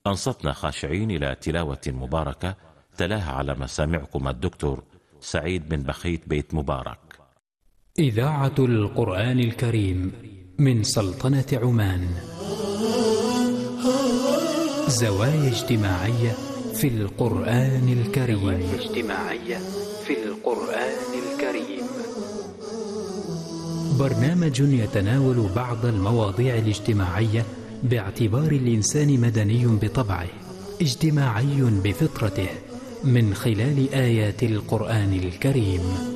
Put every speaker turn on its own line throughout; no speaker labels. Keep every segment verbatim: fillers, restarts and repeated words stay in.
أنصتنا خاشعين إلى تلاوة مباركة تلاها على مسامعكم الدكتور سعيد بن بخيت بيت مبارك.
إذاعة القرآن الكريم من سلطنة عمان. زوايا اجتماعية في القرآن الكريم. زوايا اجتماعية في القرآن الكريم. برنامج يتناول بعض المواضيع الاجتماعية باعتبار الإنسان مدني بطبعه، اجتماعي بفطرته، من خلال آيات القرآن الكريم.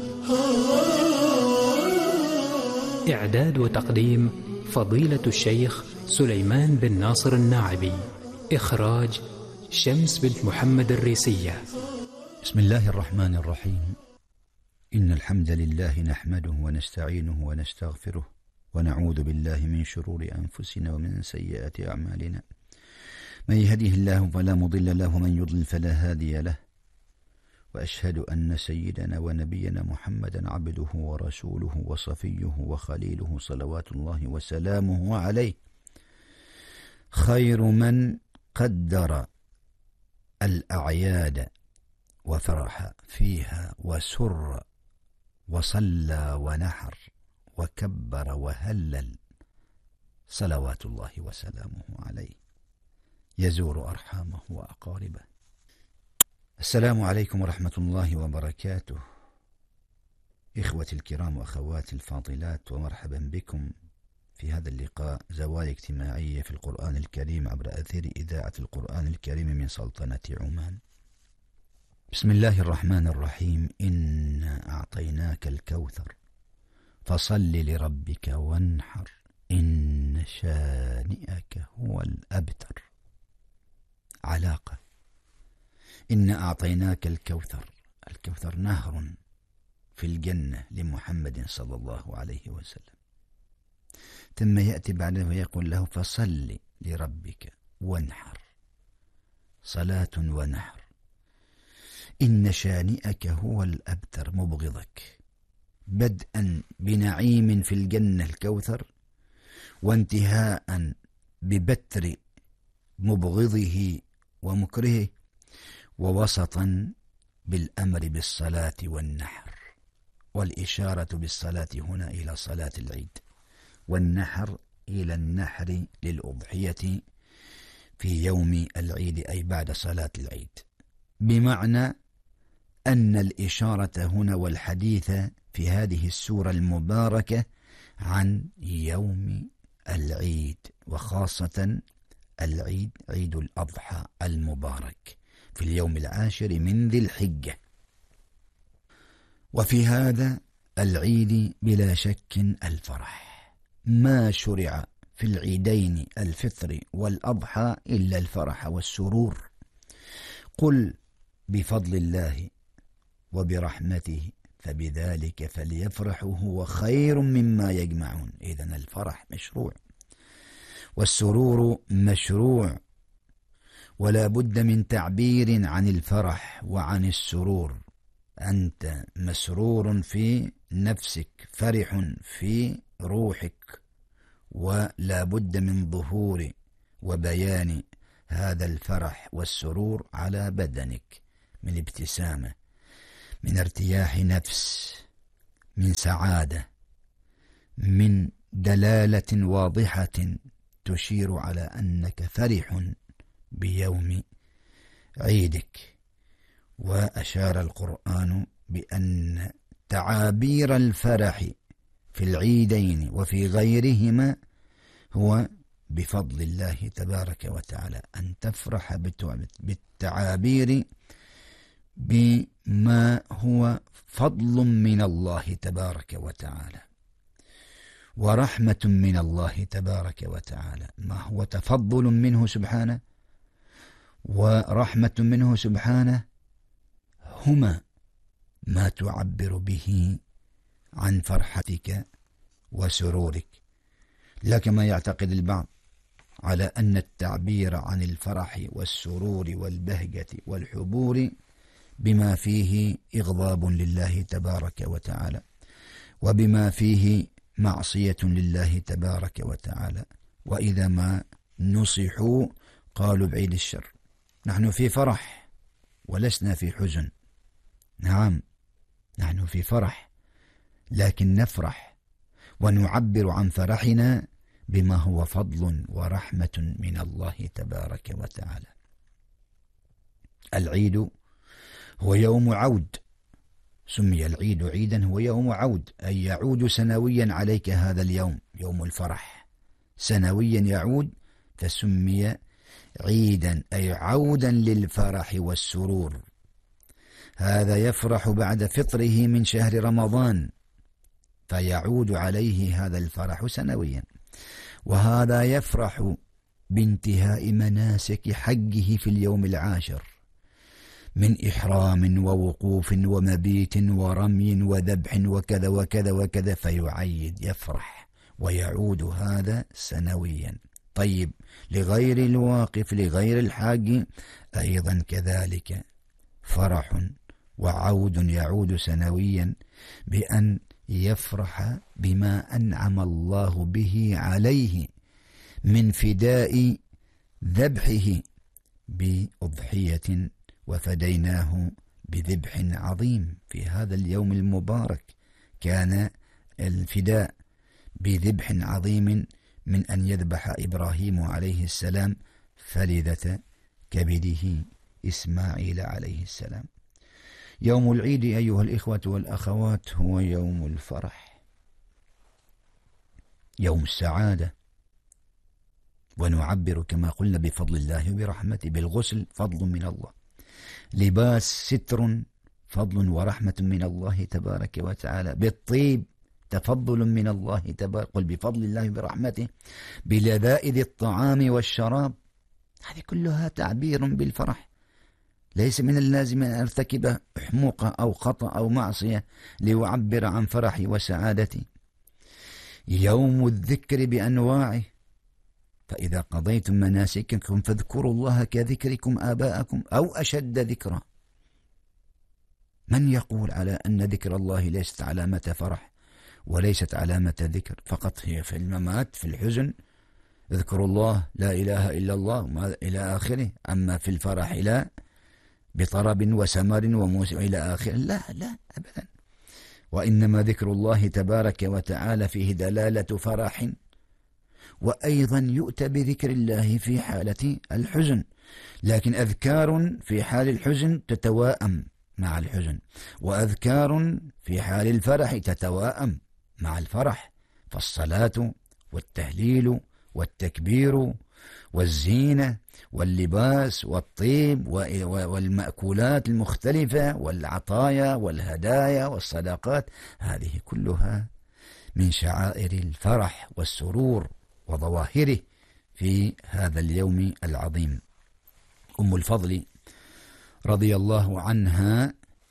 إعداد وتقديم فضيلة الشيخ سليمان بن ناصر الناعبي. إخراج شمس بنت محمد الريسية.
بسم الله الرحمن الرحيم. إن الحمد لله نحمده ونستعينه ونستغفره ونعوذ بالله من شرور أنفسنا ومن سيئات أعمالنا. من يهده الله فلا مضل له ومن يضلل فلا هادي له. وأشهد أن سيدنا ونبينا محمدا عبده ورسوله وصفيه وخليله صلوات الله وسلامه عليه، خير من قدر الأعياد وفرح فيها وسر وصلى ونحر وكبر وهلل، صلوات الله وسلامه عليه، يزور أرحامه وأقاربه. السلام عليكم ورحمة الله وبركاته. إخوتي الكرام وأخواتي الفاضلات، ومرحبا بكم في هذا اللقاء، زوايا اجتماعية في القرآن الكريم عبر أثير إذاعة القرآن الكريم من سلطنة عمان. بسم الله الرحمن الرحيم. إنا أعطيناك الكوثر فصل لربك وانحر إن شانئك هو الأبتر. علاقة. إنا أعطيناك الكوثر، الكوثر نهر في الجنة لمحمد صلى الله عليه وسلم، ثم يأتي بعده ويقول له فصل لربك وانحر، صلاة ونحر. إن شانئك هو الأبتر، مبغضك، بدءا بنعيم في الجنة الكوثر، وانتهاء ببتر مبغضه ومكرهه، ووسطا بالأمر بالصلاة والنحر. والإشارة بالصلاة هنا إلى صلاة العيد، والنحر إلى النحر للأضحية في يوم العيد، أي بعد صلاة العيد، بمعنى أن الإشارة هنا والحديث في هذه السورة المباركة عن يوم العيد، وخاصة العيد عيد الأضحى المبارك في اليوم العاشر من ذي الحجة. وفي هذا العيد بلا شك الفرح، ما شرع في العيدين الفطر والأضحى إلا الفرح والسرور. قل بفضل الله وبرحمته فبذلك فليفرحوا هو خير مما يجمعون. إذن الفرح مشروع والسرور مشروع، ولا بد من تعبير عن الفرح وعن السرور. أنت مسرور في نفسك، فرح في روحك، ولا بد من ظهور وبيان هذا الفرح والسرور على بدنك، من ابتسامة، من ارتياح نفس، من سعادة، من دلالة واضحة تشير على أنك فرح بيوم عيدك. وأشار القرآن بأن تعابير الفرح في العيدين وفي غيرهما هو بفضل الله تبارك وتعالى، أن تفرح بالتعابير بما هو فضل من الله تبارك وتعالى ورحمة من الله تبارك وتعالى، ما هو تفضل منه سبحانه ورحمة منه سبحانه، هما ما تعبر به عن فرحتك وسرورك. لا كما يعتقد البعض على أن التعبير عن الفرح والسرور والبهجة والحبور بما فيه إغضاب لله تبارك وتعالى، وبما فيه معصية لله تبارك وتعالى. وإذا ما نصحوا قالوا بعيد الشر، نحن في فرح ولسنا في حزن. نعم، نحن في فرح، لكن نفرح ونعبر عن فرحنا بما هو فضل ورحمة من الله تبارك وتعالى. العيد هو يوم عود، سمي العيد عيدا، هو يوم عود، أي يعود سنويا عليك هذا اليوم، يوم الفرح سنويا يعود، فسمي عيدا أي عودا للفرح والسرور. هذا يفرح بعد فطره من شهر رمضان، فيعود عليه هذا الفرح سنويا. وهذا يفرح بانتهاء مناسك حجه في اليوم العاشر من إحرام ووقوف ومبيت ورمي وذبح وكذا وكذا وكذا، فيعيد يفرح ويعود هذا سنويا. طيب، لغير الواقف لغير الحاج أيضا كذلك فرح وعود يعود سنويا، بأن يفرح بما أنعم الله به عليه من فداء ذبحه بأضحية، وفديناه بذبح عظيم. في هذا اليوم المبارك كان الفداء بذبح عظيم من أن يذبح إبراهيم عليه السلام فلذة كبده إسماعيل عليه السلام. يوم العيد أيها الإخوة والأخوات هو يوم الفرح، يوم السعادة، ونعبر كما قلنا بفضل الله وبرحمته. بالغسل فضل من الله، لباس ستر فضل ورحمة من الله تبارك وتعالى، بالطيب تفضل من الله تبارك، قل بفضل الله وبرحمته، بلذائذ الطعام والشراب، هذه كلها تعبير بالفرح. ليس من اللازم أن أرتكب حموقة أو خطأ أو معصية لأعبر عن فرحي وسعادتي. يوم الذكر بأنواعه، فإذا قضيتم مناسككم فاذكروا الله كذكركم آباءكم أو أشد ذكرا. من يقول على أن ذكر الله ليست علامة فرح وليست علامة ذكر فقط، هي في الممات في الحزن اذكروا الله لا إله إلا الله إلى آخره، أما في الفرح لا، بطرب وسمر وموسى إلى آخره، لا لا أبدا. وإنما ذكر الله تبارك وتعالى فيه دلالة فرح، وأيضا يؤتى بذكر الله في حالة الحزن، لكن أذكار في حال الحزن تتواءم مع الحزن، وأذكار في حال الفرح تتواءم مع الفرح. فالصلاة والتهليل والتكبير والزينة واللباس والطيب والمأكولات المختلفة والعطايا والهدايا والصدقات، هذه كلها من شعائر الفرح والسرور وظواهره في هذا اليوم العظيم. أم الفضل رضي الله عنها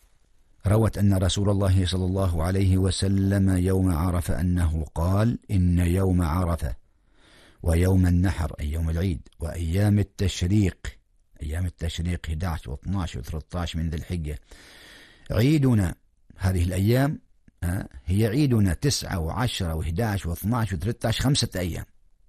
روت أن رسول الله صلى الله عليه وسلم يوم عرفة أنه قال: إن يوم عرفة ويوم النحر أي يوم العيد وأيام التشريق، أيام التشريق أحد عشر واثني عشر وثلاثة عشر من ذي الحجة، عيدنا. هذه الأيام هي عيدنا تسعة وعشرة وأحد عشر واثني عشر وثلاثة عشر، خمسة أيام،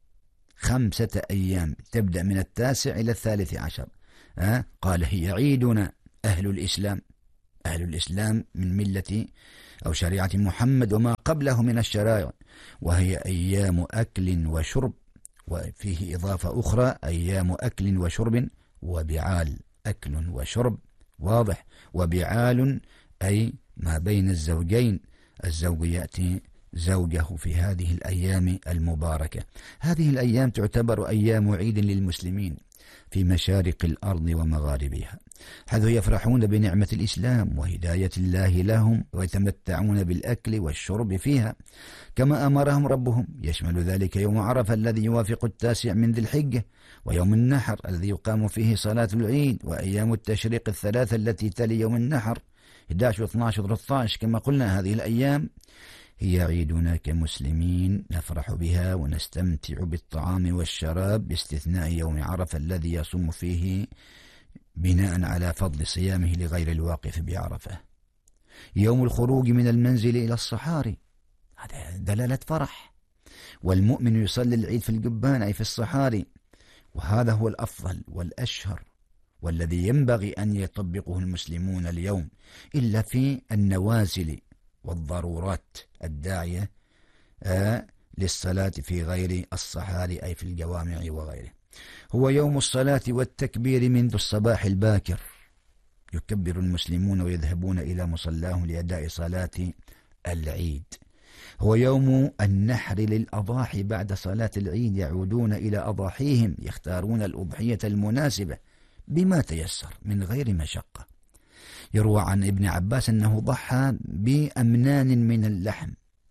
خمسة أيام تبدأ من التاسع إلى الثالث عشر. قال هي عيدنا أهل الإسلام، أهل الإسلام من ملة أو شريعة محمد وما قبله من الشرائع، وهي أيام أكل وشرب، وفيه إضافة أخرى أيام أكل وشرب وبعال، أكل وشرب واضح، وبعال أي ما بين الزوجين، الزوج يأتي زوجه في هذه الأيام المباركة. هذه الأيام تعتبر أيام عيد للمسلمين في مشارق الأرض ومغاربها، حيث يفرحون بنعمة الإسلام وهداية الله لهم، ويتمتعون بالأكل والشرب فيها كما أمرهم ربهم. يشمل ذلك يوم عرفة الذي يوافق التاسع من ذي الحجة، ويوم النحر الذي يقام فيه صلاة العيد، وأيام التشريق الثلاثة التي تلي يوم النحر أحد عشر واثني عشر وثلاثة عشر. كما قلنا هذه الأيام هي عيدنا كمسلمين، نفرح بها ونستمتع بالطعام والشراب باستثناء يوم عرفة الذي يصوم فيه بناء على فضل صيامه لغير الواقف بعرفة. يوم الخروج من المنزل إلى الصحاري، هذا دلالة فرح، والمؤمن يصلي العيد في الجبان أي في الصحاري، وهذا هو الأفضل والأشهر والذي ينبغي أن يطبقه المسلمون اليوم، إلا في النوازل والضرورات الداعية آه للصلاة في غير الصحاري أي في الجوامع وغيره. هو يوم الصلاة والتكبير منذ الصباح الباكر، يكبر المسلمون ويذهبون إلى مصلاهم لأداء صلاة العيد. هو يوم النحر للأضاحي، بعد صلاة العيد يعودون إلى أضاحيهم، يختارون الأضحية المناسبة بما تيسر من غير مشقة. يروى عن ابن عباس أنه ضحى بأمنان من اللحم،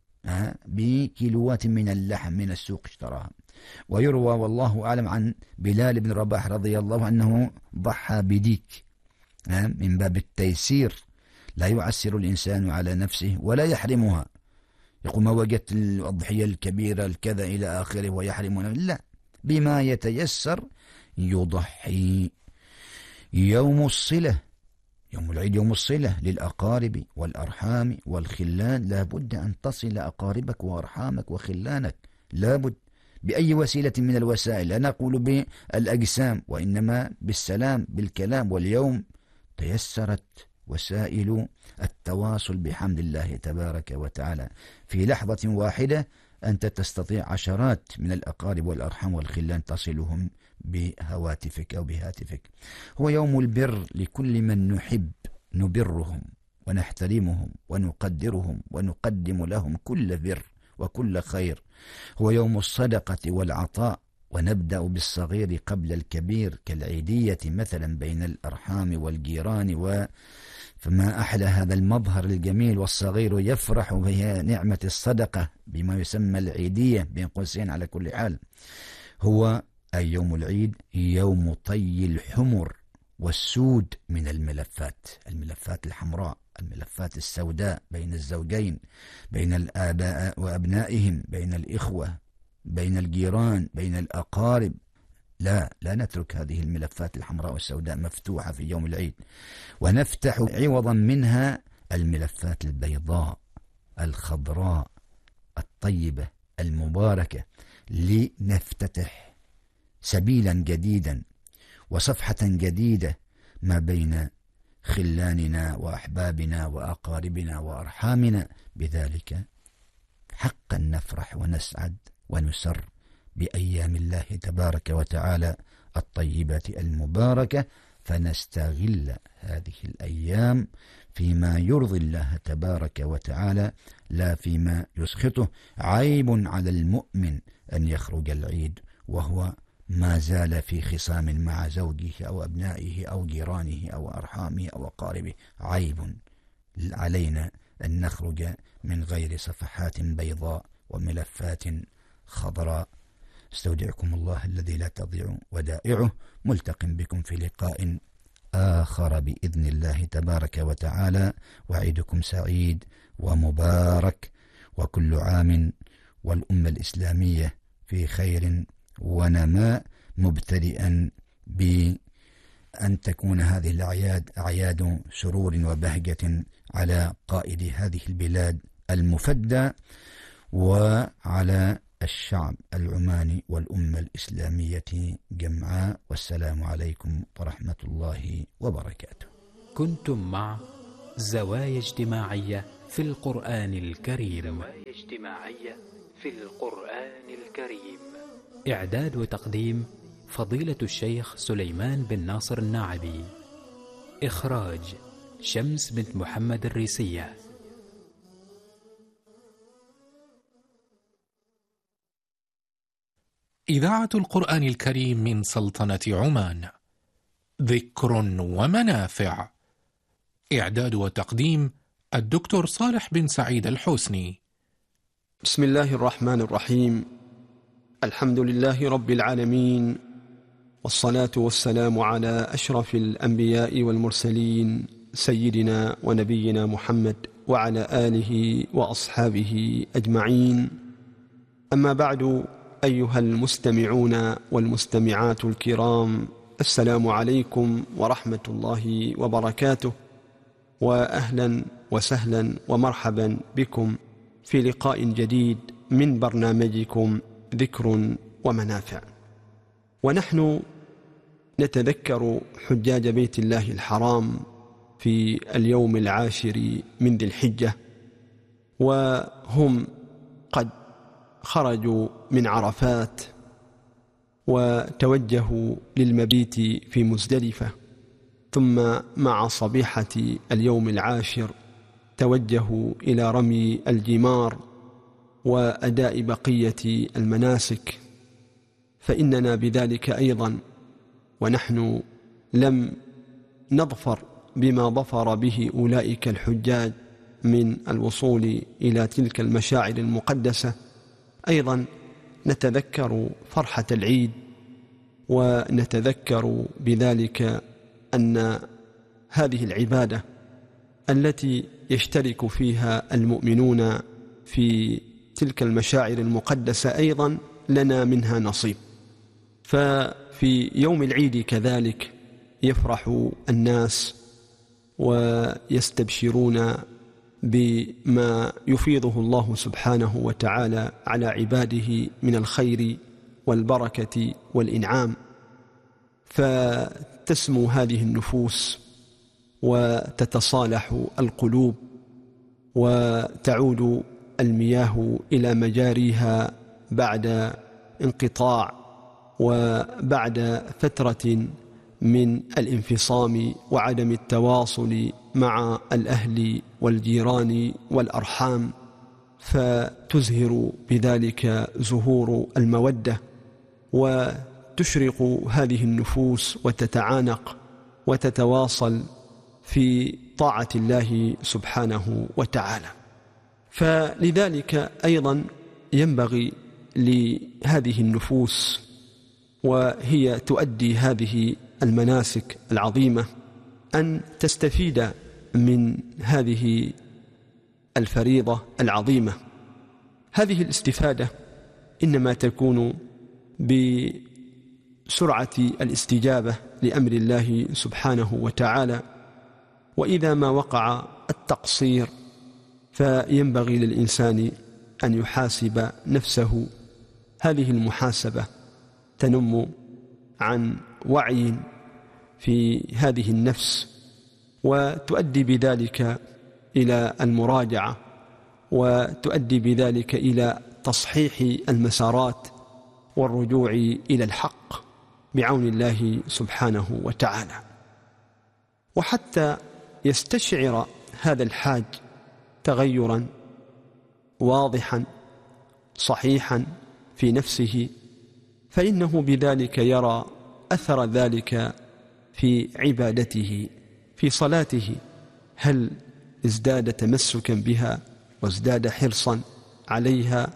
بكيلوات من اللحم من السوق اشتراها. ويروى والله أعلم عن بلال بن رباح رضي الله عنه أنه ضحى بديك من باب التيسير، لا يعسر الإنسان على نفسه ولا يحرمها، يقول ما وجدت الأضحية الكبيرة الكذا إلى آخره ويحرمها، لا، بما يتيسر يضحي. يوم الصلة، يوم العيد يوم الصلة للأقارب والأرحام والخلان، لا بد أن تصل أقاربك وأرحامك وخلانك، لا بد بأي وسيلة من الوسائل، لا نقول بالأجسام وإنما بالسلام بالكلام. واليوم تيسرت وسائل التواصل بحمد الله تبارك وتعالى، في لحظة واحدة أنت تستطيع عشرات من الأقارب والأرحام والخلان تصلهم بهواتفك أو بهاتفك. هو يوم البر، لكل من نحب نبرهم ونحترمهم ونقدرهم ونقدم لهم كل بر وكل خير. هو يوم الصدقة والعطاء، ونبدأ بالصغير قبل الكبير كالعيدية مثلا بين الأرحام والجيران، و فما أحلى هذا المظهر الجميل، والصغير يفرح بنعمة الصدقة بما يسمى العيدية بين قوسين على كل حال. هو أي يوم العيد يوم طي الحمر والسود من الملفات، الملفات الحمراء، الملفات السوداء بين الزوجين، بين الآباء وأبنائهم، بين الإخوة، بين الجيران، بين الأقارب. لا لا نترك هذه الملفات الحمراء والسوداء مفتوحة في يوم العيد، ونفتح عوضا منها الملفات البيضاء الخضراء الطيبة المباركة، لنفتتح سبيلا جديدا وصفحة جديدة ما بين خلاننا وأحبابنا وأقاربنا وأرحامنا. بذلك حقا نفرح ونسعد ونسر بأيام الله تبارك وتعالى الطيبة المباركة، فنستغل هذه الأيام فيما يرضي الله تبارك وتعالى لا فيما يسخطه. عيب على المؤمن أن يخرج العيد وهو ما زال في خصام مع زوجه أو أبنائه أو جيرانه أو أرحامه أو أقاربه. عيب علينا أن نخرج من غير صفحات بيضاء وملفات خضراء. استودعكم الله الذي لا تضيع ودائعه، ملتق بكم في لقاء آخر بإذن الله تبارك وتعالى، وعيدكم سعيد ومبارك، وكل عام والأمة الإسلامية في خير ونماء، مبتدئا بأن تكون هذه الأعياد أعياد سرور وبهجة على قائد هذه البلاد المفدى وعلى الشعب العماني والأمة الإسلامية جمعاء. والسلام عليكم ورحمة الله وبركاته.
كنتم مع زوايا اجتماعية في القرآن الكريم. زوايا اجتماعية في القرآن الكريم. إعداد وتقديم فضيلة الشيخ سليمان بن ناصر الناعبي. إخراج شمس بنت محمد الريسية.
إذاعة القرآن الكريم من سلطنة عمان. ذكر ومنافع. إعداد وتقديم الدكتور صالح بن سعيد الحسني.
بسم الله الرحمن الرحيم. الحمد لله رب العالمين، والصلاة والسلام على أشرف الأنبياء والمرسلين سيدنا ونبينا محمد وعلى آله وأصحابه أجمعين. أما بعد، أيها المستمعون والمستمعات الكرام، السلام عليكم ورحمة الله وبركاته، وأهلا وسهلا ومرحبا بكم في لقاء جديد من برنامجكم ذكر ومنافع. ونحن نتذكر حجاج بيت الله الحرام في اليوم العاشر من ذي الحجة، وهم قد خرجوا من عرفات وتوجهوا للمبيت في مزدلفة، ثم مع صبيحة اليوم العاشر توجهوا إلى رمي الجمار وأداء بقية المناسك. فإننا بذلك أيضا ونحن لم نظفر بما ظفر به أولئك الحجاج من الوصول إلى تلك المشاعر المقدسة، أيضا نتذكر فرحة العيد، ونتذكر بذلك أن هذه العبادة التي يشترك فيها المؤمنون في تلك المشاعر المقدسة أيضا لنا منها نصيب. ففي يوم العيد كذلك يفرح الناس ويستبشرون بما يفيضه الله سبحانه وتعالى على عباده من الخير والبركة والإنعام، فتسمو هذه النفوس وتتصالح القلوب وتعود المياه إلى مجاريها بعد انقطاع وبعد فترة من الانفصام وعدم التواصل مع الأهل والجيران والأرحام، فتزهر بذلك زهور المودة، وتشرق هذه النفوس وتتعانق وتتواصل في طاعة الله سبحانه وتعالى. فلذلك أيضا ينبغي لهذه النفوس وهي تؤدي هذه المناسك العظيمة أن تستفيد من هذه الفريضة العظيمة. هذه الاستفادة إنما تكون بسرعة الاستجابة لأمر الله سبحانه وتعالى، وإذا ما وقع التقصير فينبغي للإنسان أن يحاسب نفسه. هذه المحاسبة تنم عن وعي في هذه النفس، وتؤدي بذلك إلى المراجعة، وتؤدي بذلك إلى تصحيح المسارات والرجوع إلى الحق بعون الله سبحانه وتعالى. وحتى يستشعر هذا الحاج تغيرا واضحا صحيحا في نفسه، فإنه بذلك يرى أثر ذلك في عبادته، في صلاته، هل ازداد تمسكا بها وازداد حرصا عليها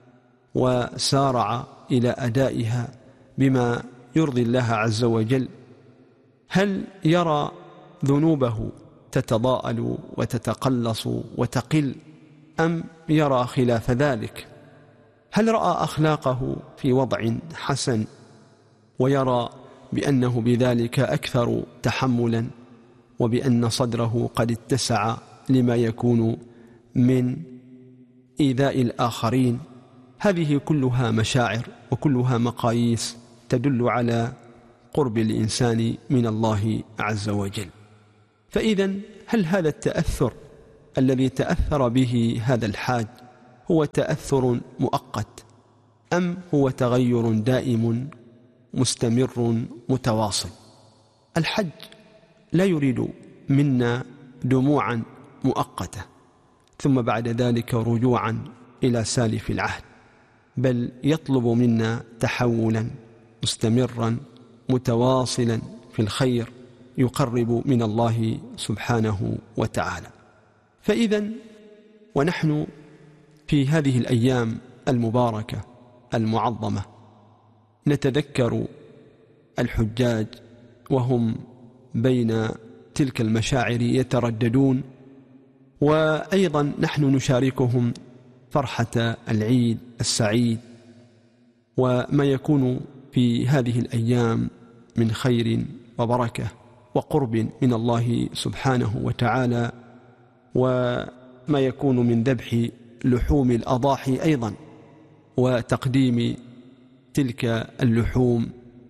وسارع إلى أدائها بما يرضي الله عز وجل؟ هل يرى ذنوبه تتضاءل وتتقلص وتقل، أم يرى خلاف ذلك؟ هل رأى أخلاقه في وضع حسن ويرى بأنه بذلك أكثر تحملا، وبأن صدره قد اتسع لما يكون من إيذاء الآخرين؟ هذه كلها مشاعر وكلها مقاييس تدل على قرب الإنسان من الله عز وجل. فإذا هل هذا التأثر الذي تأثر به هذا الحاج هو تأثر مؤقت، أم هو تغير دائم مستمر متواصل؟ الحج لا يريد منا دموعا مؤقتة ثم بعد ذلك رجوعا إلى سالف العهد، بل يطلب منا تحولا مستمرا متواصلا في الخير يقرب من الله سبحانه وتعالى. فإذا ونحن في هذه الأيام المباركة المعظمة نتذكر الحجاج وهم بين تلك المشاعر يترددون، وأيضا نحن نشاركهم فرحة العيد السعيد وما يكون في هذه الأيام من خير وبركة وقرب من الله سبحانه وتعالى، وما يكون من ذبح لحوم الأضاحي أيضا، وتقديم تلك اللحوم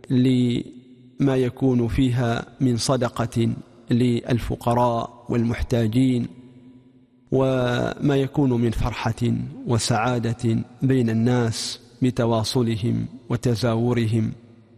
لما يكون فيها من صدقة للفقراء والمحتاجين، وما يكون من فرحة وسعادة بين الناس بتواصلهم وتزاورهم.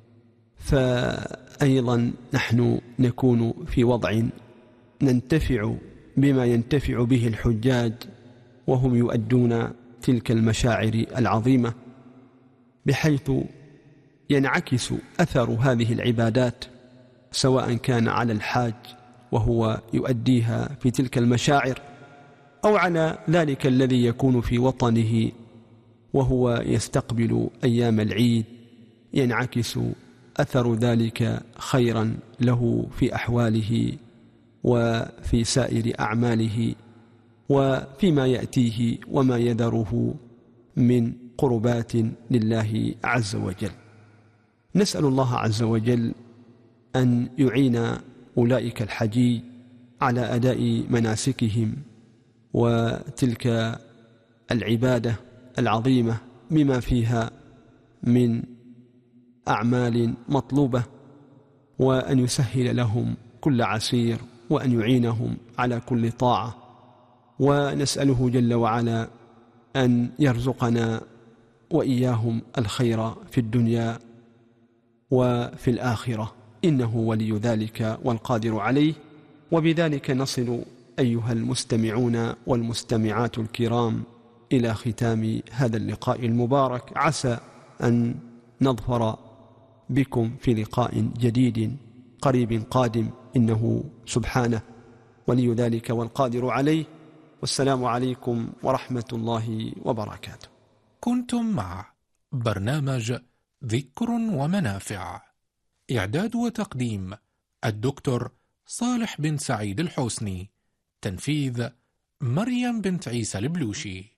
فأيضا نحن نكون في وضع ننتفع بما ينتفع به الحجاج وهم يؤدون تلك المشاعر العظيمة، بحيث ينعكس أثر هذه العبادات سواء كان على الحاج وهو يؤديها في تلك المشاعر، أو على ذلك الذي يكون في وطنه وهو يستقبل أيام العيد، ينعكس أثر ذلك خيرا له في أحواله وفي سائر أعماله وفيما يأتيه وما يذره من قربات لله عز وجل. نسأل الله عز وجل أن يعين أولئك الحجيج على أداء مناسكهم وتلك العبادة العظيمة بما فيها من أعمال مطلوبة، وأن يسهل لهم كل عسير، وأن يعينهم على كل طاعة. ونسأله جل وعلا أن يرزقنا وإياهم الخير في الدنيا وفي الآخرة، إنه ولي ذلك والقادر عليه. وبذلك نصل أيها المستمعون والمستمعات الكرام إلى ختام هذا اللقاء المبارك. عسى أن نظفر بكم في لقاء جديد قريب قادم، إنه سبحانه ولي ذلك والقادر عليه. والسلام عليكم ورحمة الله وبركاته.
كنتم مع برنامج ذكر ومنافع، إعداد وتقديم الدكتور صالح بن سعيد الحسني، تنفيذ مريم بنت عيسى البلوشي.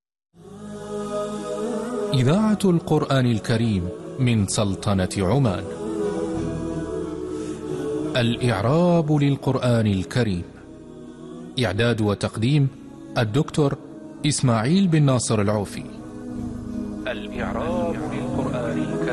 إذاعة القرآن الكريم من سلطنة عمان. الإعراب للقرآن الكريم، إعداد وتقديم الدكتور إسماعيل بن ناصر العوفي. الإعراب للقرآن الكريم.